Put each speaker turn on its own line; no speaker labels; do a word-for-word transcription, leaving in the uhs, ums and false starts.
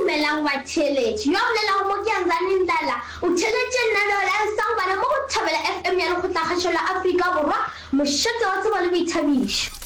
dumelang batheletši yo bolela go mo ke Yanzani Ndala o theletše nnaneo la sang bana mo go thabela F M ya lekgotlakgašo la Afrika Borwa mošate wa tsebo le boithabišo.